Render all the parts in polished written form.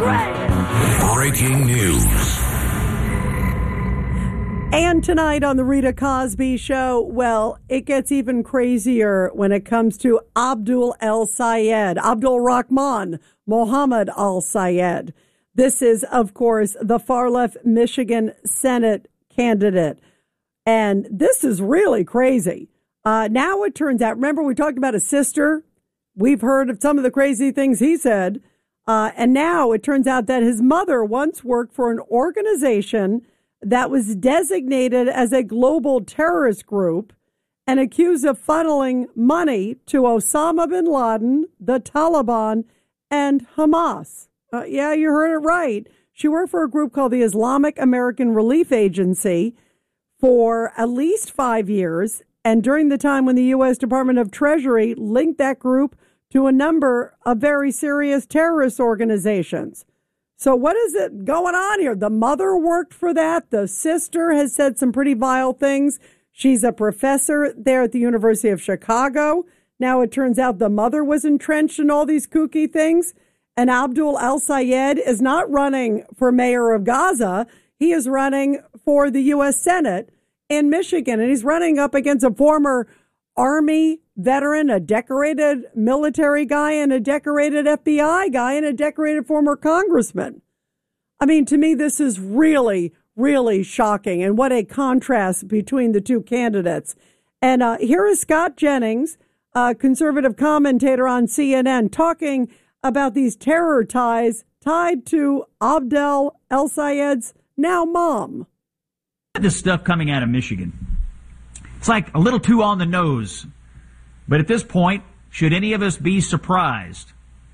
Breaking news. And tonight on the Rita Cosby Show, well, it gets even crazier when it comes to Abdul El-Sayed, Abdul Rahman Mohammed Al-Sayed. This is, of course, the far-left Michigan Senate candidate. And this is really crazy. Now it turns out, remember we talked about his sister? We've heard of some of the crazy things he said. And now it turns out that his mother once worked for an organization that was designated as a global terrorist group and accused of funneling money to Osama bin Laden, the Taliban, and Hamas. Yeah, you heard it right. She worked for a group called the Islamic American Relief Agency for at least 5 years. And during the time when the U.S. Department of Treasury linked that group to a number of very serious terrorist organizations. So what is it going on here? The mother worked for that. The sister has said some pretty vile things. She's a professor there at the University of Chicago. Now it turns out the mother was entrenched in all these kooky things. And Abdul El-Sayed is not running for mayor of Gaza. He is running for the U.S. Senate in Michigan. And he's running up against a former Army veteran, a decorated military guy, and a decorated FBI guy, and a decorated former congressman. I mean, to me, this is really, really shocking. And what a contrast between the two candidates. And here is Scott Jennings, a conservative commentator on CNN, talking about these terror ties tied to Abdul El-Sayed's now mom. This stuff coming out of Michigan. It's like a little too on the nose. But at this point, should any of us be surprised?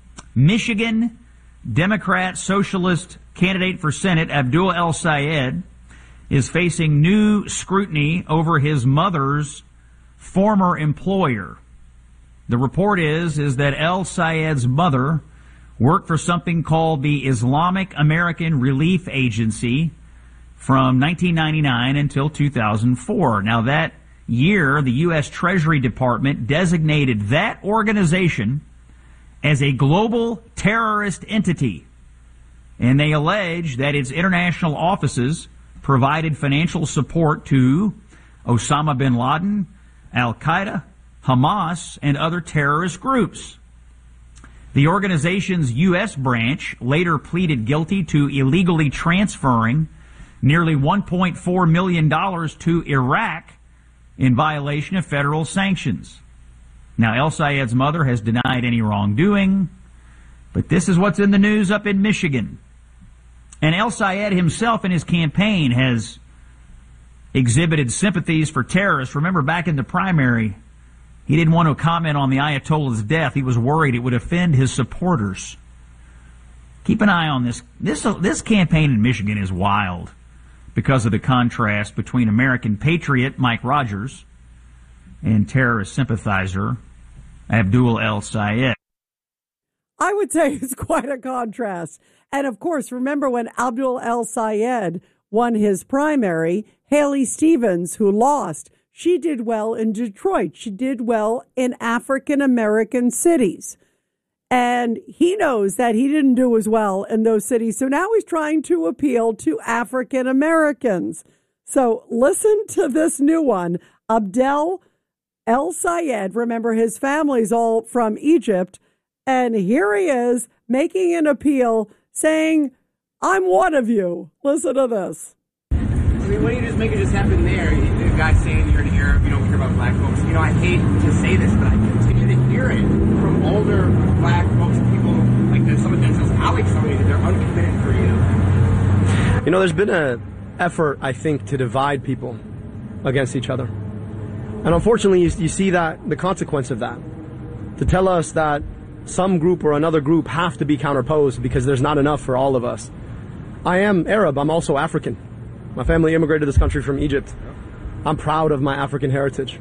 Michigan Democrat Socialist candidate for Senate Abdul El-Sayed is facing new scrutiny over his mother's former employer. The report is that El-Sayed's mother worked for something called the Islamic American Relief Agency from 1999 until 2004. Now that year, the U.S. Treasury Department designated that organization as a global terrorist entity. And they allege that its international offices provided financial support to Osama bin Laden, Al-Qaeda, Hamas, and other terrorist groups. The organization's U.S. branch later pleaded guilty to illegally transferring nearly $1.4 million to Iraq in violation of federal sanctions. Now, El-Sayed's mother has denied any wrongdoing, but this is what's in the news up in Michigan. And El-Sayed himself in his campaign has exhibited sympathies for terrorists. Remember, back in the primary, he didn't want to comment on the Ayatollah's death. He was worried it would offend his supporters. Keep an eye on this. This campaign in Michigan is wild because of the contrast between American patriot Mike Rogers and terrorist sympathizer Abdul El-Sayed. I would say it's quite a contrast. And of course, remember when Abdul El-Sayed won his primary, Haley Stevens, who lost, she did well in Detroit. She did well in African-American cities. And he knows that he didn't do as well in those cities. So now he's trying to appeal to African Americans. So listen to this new one. Abdul El-Sayed, remember his family's all from Egypt. And here he is making an appeal saying, I'm one of you. Listen to this. I mean, why don't you just make it just happen there? The guy saying you're in Europe, you don't care about black folks. You know, I hate to say this, but I continue to hear it from older black folks, people like some of Denzel's colleagues telling me that they're uncommitted for you. You know, there's been an effort, I think, to divide people against each other. And unfortunately, you see that the consequence of that. To tell us that some group or another group have to be counterposed because there's not enough for all of us. I am Arab. I'm also African. My family immigrated to this country from Egypt. I'm proud of my African heritage.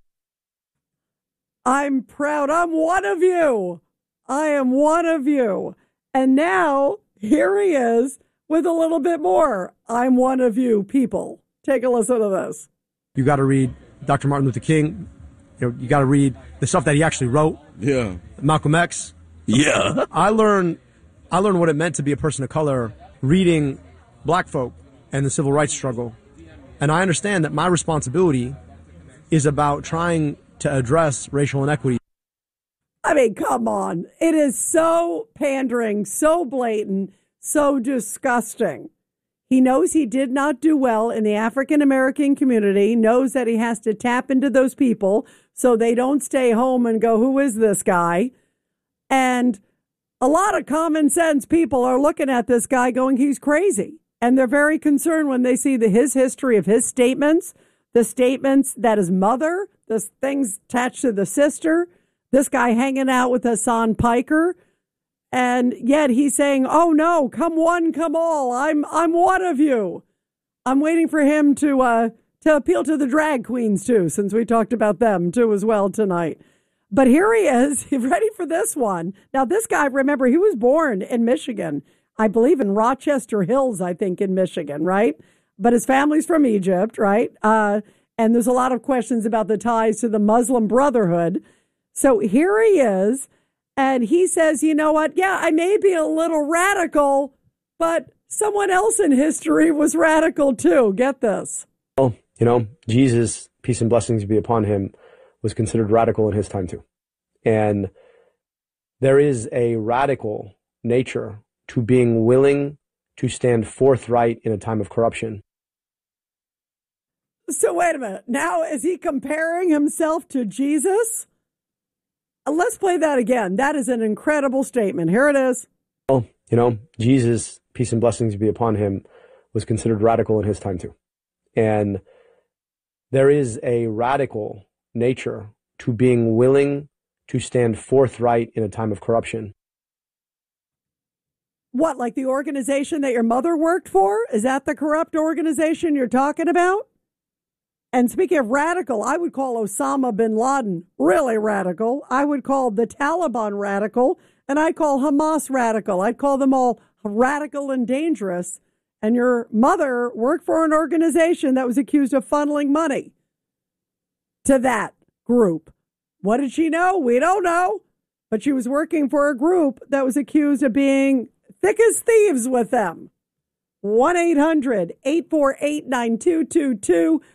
I'm proud. I'm one of you. I am one of you. And now here he is with a little bit more. I'm one of you people. Take a listen to this. You got to read Dr. Martin Luther King. You got to read the stuff that he actually wrote. Yeah. Malcolm X. Yeah. I learned I learned what it meant to be a person of color reading black folk and the civil rights struggle. And I understand that my responsibility is about trying to address racial inequity. I mean, come on. It is so pandering, so blatant, so disgusting. He knows he did not do well in the African American community, knows that he has to tap into those people so they don't stay home and go, who is this guy? And a lot of common sense people are looking at this guy going, he's crazy. And they're very concerned when they see his history of his statements, the statements that his mother, the things attached to the sister, this guy hanging out with Hassan Piker. And yet he's saying, oh, no, come one, come all. I'm one of you. I'm waiting for him to appeal to the drag queens, too, since we talked about them, too, as well tonight. But here he is, ready for this one. Now, this guy, remember, he was born in Michigan, I believe in Rochester Hills, I think, in Michigan, right? But his family's from Egypt, right? And there's a lot of questions about the ties to the Muslim Brotherhood. So here he is, and he says, you know what? Yeah, I may be a little radical, but someone else in history was radical too. Get this. Well, Jesus, peace and blessings be upon him, was considered radical in his time too. And there is a radical nature to being willing to stand forthright in a time of corruption. So wait a minute. Now, is he comparing himself to Jesus? Let's play that again. That is an incredible statement. Here it is. Well, Jesus, peace and blessings be upon him, was considered radical in his time too. And there is a radical nature to being willing to stand forthright in a time of corruption. What, like the organization that your mother worked for? Is that the corrupt organization you're talking about? And speaking of radical, I would call Osama bin Laden really radical. I would call the Taliban radical, and I'd call Hamas radical. I'd call them all radical and dangerous. And your mother worked for an organization that was accused of funneling money to that group. What did she know? We don't know. But she was working for a group that was accused of being thick as thieves with them. 1-800-848-9222.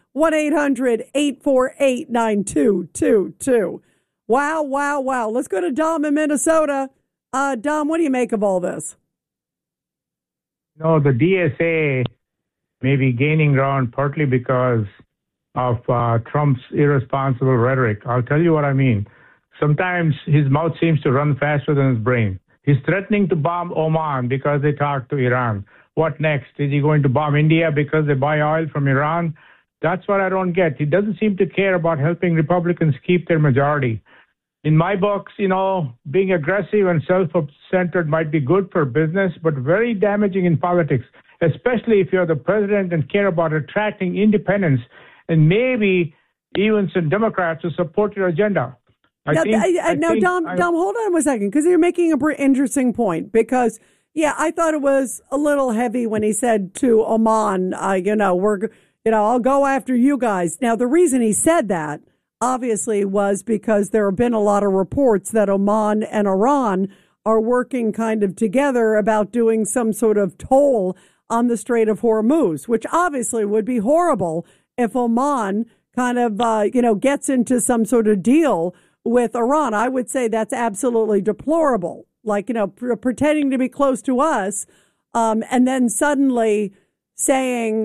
1-800-848-9222. Wow, wow, wow. Let's go to Dom in Minnesota. Dom, what do you make of all this? No, the DSA may be gaining ground partly because of Trump's irresponsible rhetoric. I'll tell you what I mean. Sometimes his mouth seems to run faster than his brain. He's threatening to bomb Oman because they talked to Iran. What next? Is he going to bomb India because they buy oil from Iran? That's what I don't get. He doesn't seem to care about helping Republicans keep their majority. In my books, being aggressive and self-centered might be good for business, but very damaging in politics, especially if you're the president and care about attracting independents and maybe even some Democrats to support your agenda. Dom, hold on one second, because you're making an interesting point. Because, I thought it was a little heavy when he said to Oman, I'll go after you guys. Now, the reason he said that, obviously, was because there have been a lot of reports that Oman and Iran are working kind of together about doing some sort of toll on the Strait of Hormuz, which obviously would be horrible if Oman kind of, gets into some sort of deal with Iran. I would say that's absolutely deplorable. Like, pretending to be close to us, and then suddenly saying,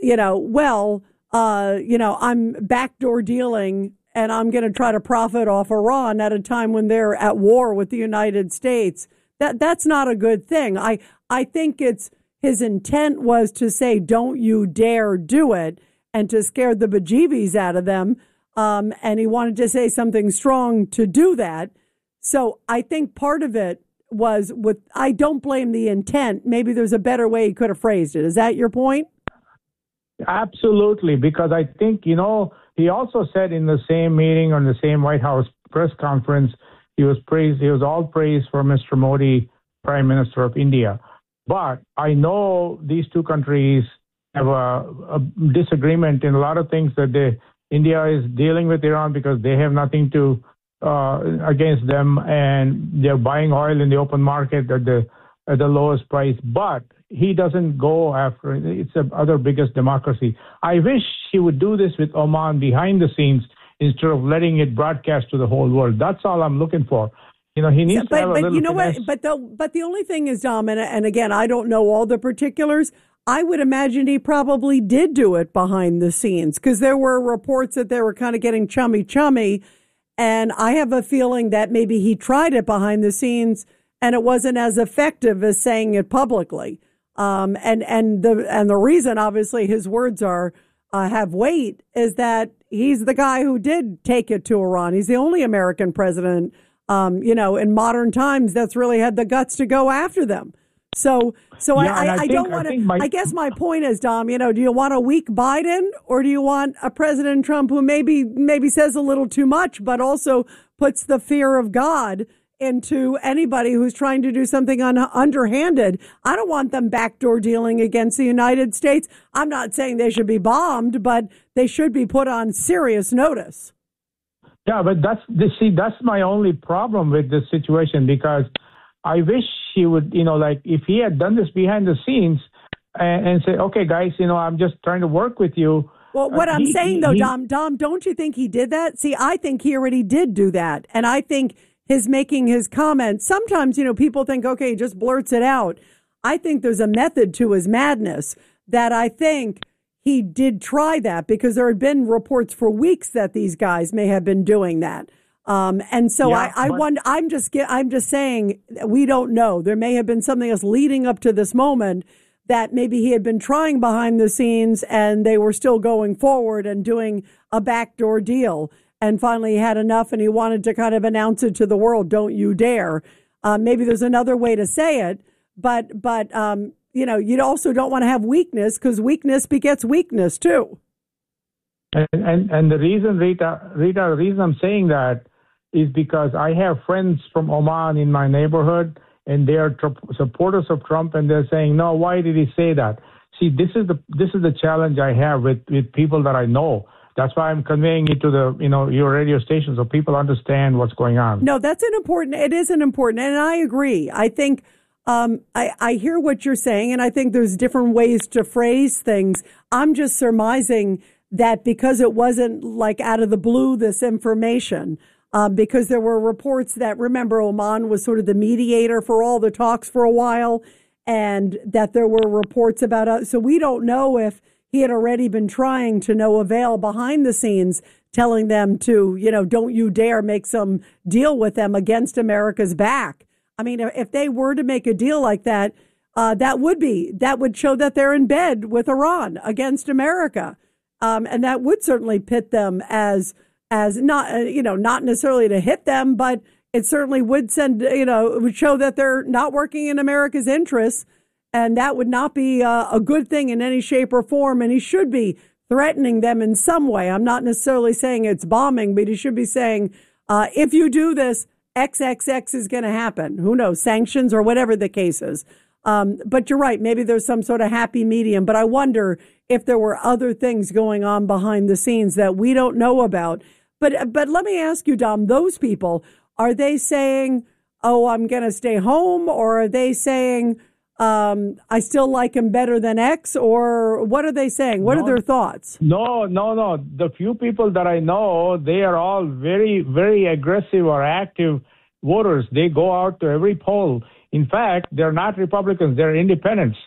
I'm backdoor dealing and I'm going to try to profit off Iran at a time when they're at war with the United States. That's not a good thing. I think his intent was to say, don't you dare do it, and to scare the bejeebies out of them. And he wanted to say something strong to do that. So I think part of it was I don't blame the intent. Maybe there's a better way he could have phrased it. Is that your point? Absolutely, because I think, he also said in the same meeting on the same White House press conference, he was all praised for Mr. Modi, Prime Minister of India. But I know these two countries have a disagreement in a lot of things that India is dealing with Iran because they have nothing to against them, and they're buying oil in the open market that the at the lowest price, but he doesn't go after it. It's the other biggest democracy. I wish he would do this with Oman behind the scenes instead of letting it broadcast to the whole world. That's all I'm looking for. He needs to have a little you know finesse. what? But the only thing is, Dom, and again, I don't know all the particulars. I would imagine he probably did do it behind the scenes because there were reports that they were kind of getting chummy. And I have a feeling that maybe he tried it behind the scenes and it wasn't as effective as saying it publicly. And the reason, obviously, his words have weight is that he's the guy who did take it to Iran. He's the only American president, in modern times that's really had the guts to go after them. So I don't want to. I guess my point is, Dom, do you want a weak Biden or do you want a President Trump who maybe says a little too much, but also puts the fear of God into anybody who's trying to do something underhanded? I don't want them backdoor dealing against the United States. I'm not saying they should be bombed, but they should be put on serious notice. Yeah, but that's my only problem with this situation, because I wish he would, if he had done this behind the scenes and say, okay, guys, I'm just trying to work with you. Well, what I'm saying, though, Dom, don't you think he did that? See, I think he already did do that. And I think his making his comments, sometimes, people think, okay, he just blurts it out. I think there's a method to his madness that I think he did try that, because there had been reports for weeks that these guys may have been doing that. And so I wonder, I'm just saying we don't know. There may have been something else leading up to this moment that maybe he had been trying behind the scenes and they were still going forward and doing a backdoor deal. And finally he had enough and he wanted to kind of announce it to the world. Don't you dare. Maybe there's another way to say it, but you also don't want to have weakness, because weakness begets weakness too. And the reason, Rita, the reason I'm saying that is because I have friends from Oman in my neighborhood, and they are supporters of Trump, and they're saying, no, why did he say that? See, this is the challenge I have with people that I know. That's why I'm conveying it to your radio station so people understand what's going on. No, it is an important, and I agree. I think I hear what you're saying, and I think there's different ways to phrase things. I'm just surmising that because it wasn't like out of the blue, this information, because there were reports that, remember, Oman was sort of the mediator for all the talks for a while, and that there were reports about so we don't know if he had already been trying to no avail behind the scenes, telling them to, don't you dare make some deal with them against America's back. I mean, if they were to make a deal like that, that would show that they're in bed with Iran against America. And that would certainly pit them as not, not necessarily to hit them, but it certainly would it would show that they're not working in America's interests. And that would not be a good thing in any shape or form. And he should be threatening them in some way. I'm not necessarily saying it's bombing, but he should be saying, if you do this, XXX is going to happen. Who knows, sanctions or whatever the case is. But you're right. Maybe there's some sort of happy medium. But I wonder if there were other things going on behind the scenes that we don't know about. But let me ask you, Dom, those people, are they saying, oh, I'm going to stay home? Or are they saying, I still like him better than X? Or what are they saying? What are their thoughts? No. The few people that I know, they are all very, very aggressive or active voters. They go out to every poll. In fact, they're not Republicans. They're independents.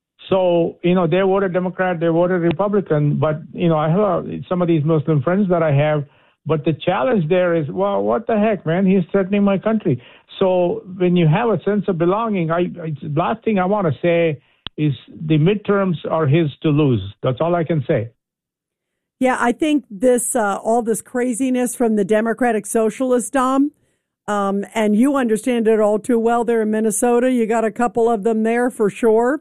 So, they voted Democrat, they voted Republican. But, I have some of these Muslim friends that I have. But the challenge there is, well, what the heck, man? He's threatening my country. So when you have a sense of belonging, last thing I want to say is the midterms are his to lose. That's all I can say. Yeah, I think this all this craziness from the Democratic Socialists, Dom, and you understand it all too well there in Minnesota. You got a couple of them there for sure.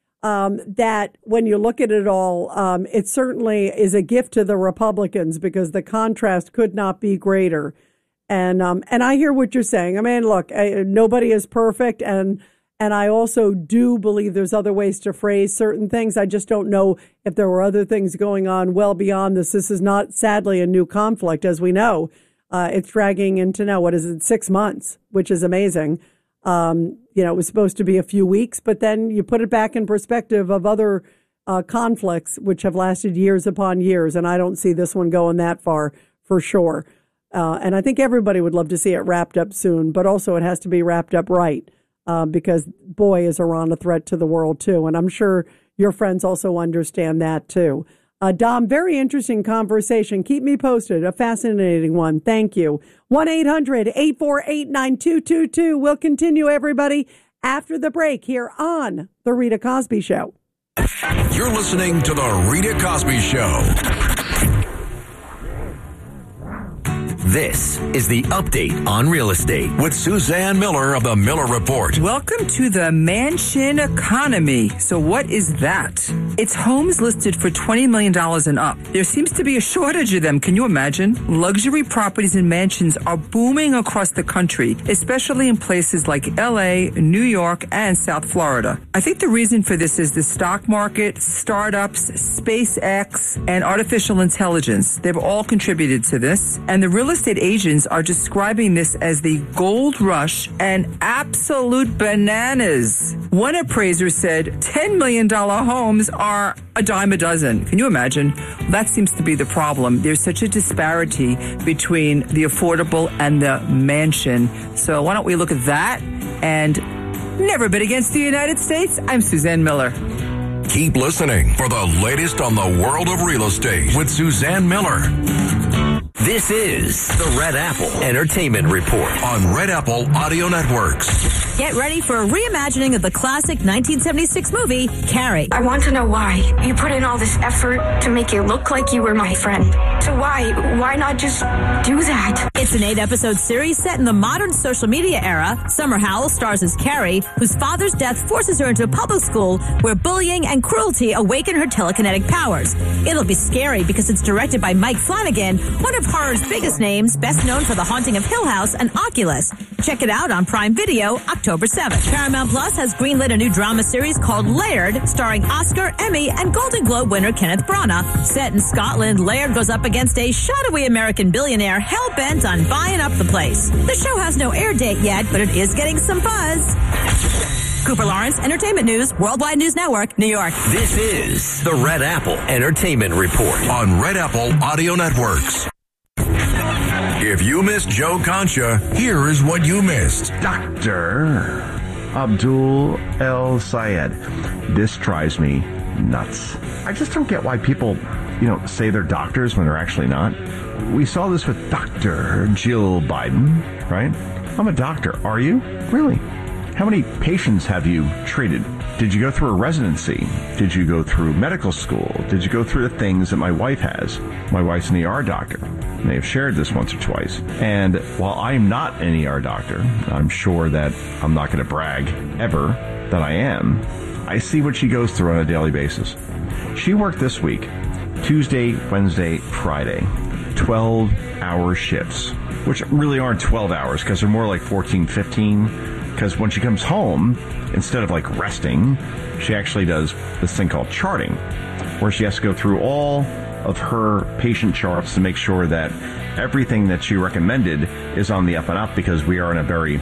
That when you look at it all, it certainly is a gift to the Republicans because the contrast could not be greater. And I hear what you're saying. I mean, look, nobody is perfect. And I also do believe there's other ways to phrase certain things. I just don't know if there were other things going on well beyond this. This is not, sadly, a new conflict, as we know. It's dragging into now, 6 months, which is amazing. It was supposed to be a few weeks, but then you put it back in perspective of other conflicts which have lasted years upon years, and I don't see this one going that far for sure. And I think everybody would love to see it wrapped up soon, but also it has to be wrapped up right, because boy, is Iran a threat to the world too. And I'm sure your friends also understand that too. Dom, very interesting conversation. Keep me posted. A fascinating one. Thank you. 1-800-848-9222. We'll continue, everybody, after the break here on The Rita Cosby Show. You're listening to The Rita Cosby Show. This is the update on real estate with Suzanne Miller of the Miller Report. Welcome to the mansion economy. So what is that? It's homes listed for $20 million and up. There seems to be a shortage of them. Can you imagine? Luxury properties and mansions are booming across the country, especially in places like LA, New York, and South Florida. I think the reason for this is the stock market, startups, SpaceX, and artificial intelligence. They've all contributed to this. And the real estate agents are describing this as the gold rush and absolute bananas. One appraiser said $10 million homes are a dime a dozen. Can you imagine? That seems to be the problem. There's such a disparity between the affordable and the mansion. So why don't we look at that and never bid against the United States? I'm Suzanne Miller. Keep listening for the latest on the world of real estate with Suzanne Miller. This is the Red Apple Entertainment Report on Red Apple Audio Networks. Get ready for a reimagining of the classic 1976 movie, Carrie. I want to know why. You put in all this effort to make it look like you were my friend. So why not just do that? It's an 8-episode series set in the modern social media era. Summer Howell stars as Carrie, whose father's death forces her into a public school where bullying and cruelty awaken her telekinetic powers. It'll be scary because it's directed by Mike Flanagan, one of horror's biggest names, best known for The Haunting of Hill House and Oculus. Check it out on Prime Video October 7th. Paramount Plus has greenlit a new drama series called Laird, starring Oscar, Emmy, and Golden Globe winner Kenneth Branagh. Set in Scotland, Laird goes up against a shadowy American billionaire hell-bent on buying up the place. The show has no air date yet, but it is getting some buzz. Cooper Lawrence, Entertainment News, Worldwide News Network, New York. This is the Red Apple Entertainment Report on Red Apple Audio Networks. If you missed Joe Concha, here is what you missed. Dr. Abdul El Sayed. This drives me nuts. I just don't get why people, say they're doctors when they're actually not. We saw this with Dr. Jill Biden, right? I'm a doctor. Are you? Really? How many patients have you treated? Did you go through a residency? Did you go through medical school? Did you go through the things that my wife has? My wife's an ER doctor. They have shared this once or twice. And while I'm not an ER doctor, I'm sure that I'm not going to brag ever that I am. I see what she goes through on a daily basis. She worked this week, Tuesday, Wednesday, Friday, 12-hour shifts, which really aren't 12 hours because they're more like 14, 15. Because when she comes home, instead of like resting, she actually does this thing called charting, where she has to go through all of her patient charts to make sure that everything that she recommended is on the up and up, because we are in a very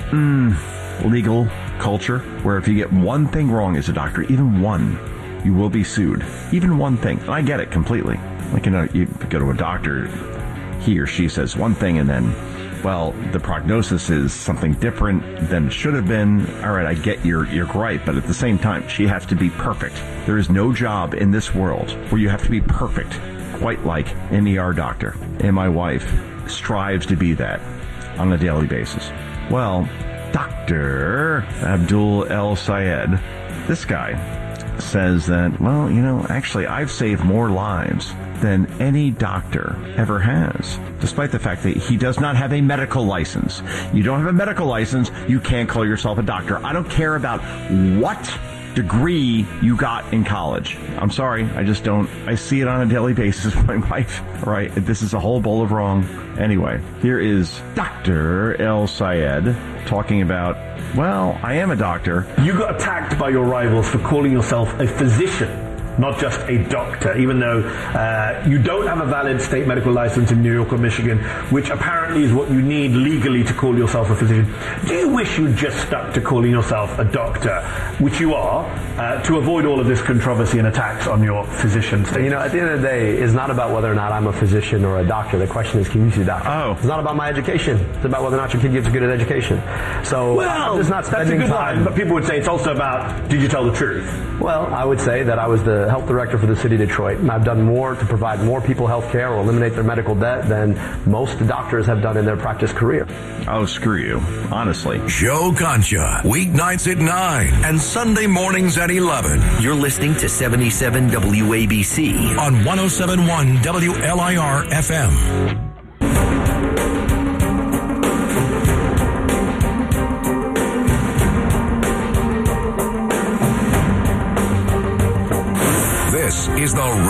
legal culture where if you get one thing wrong as a doctor, even one, you will be sued. Even one thing. And I get it completely. Like, you go to a doctor, he or she says one thing and then, well, the prognosis is something different than it should have been. All right, I get your gripe, but at the same time, she has to be perfect. There is no job in this world where you have to be perfect, quite like an ER doctor. And my wife strives to be that on a daily basis. Well, Dr. Abdul El Sayed, this guy says that, well, actually I've saved more lives than any doctor ever has, despite the fact that he does not have a medical license. You don't have a medical license, you can't call yourself a doctor. I don't care about what degree you got in college. I'm sorry, I just don't. I see it on a daily basis with my wife. All right, this is a whole bowl of wrong. Anyway, here is Dr. El Sayed talking about, well, I am a doctor. You got attacked by your rivals for calling yourself a physician. not just a doctor, even though you don't have a valid state medical license in New York or Michigan, which apparently is what you need legally to call yourself a physician. Do you wish you'd just stuck to calling yourself a doctor, which you are, to avoid all of this controversy and attacks on your physician status? You know, at the end of the day, it's not about whether or not I'm a physician or a doctor. The question is, can you see that? Oh. It's not about my education. It's about whether or not your kid gets a good education. So well, I'm just not spending that's a good time. line, but people would say it's also about, did you tell the truth? Well, I would say that I was the health director for the city of Detroit, and I've done more to provide more people health care or eliminate their medical debt than most doctors have done in their practice career. Oh, screw you. Honestly. Joe Concha, weeknights at 9 and Sunday mornings at 11. You're listening to 77 WABC on 107.1 WLIR FM. This is the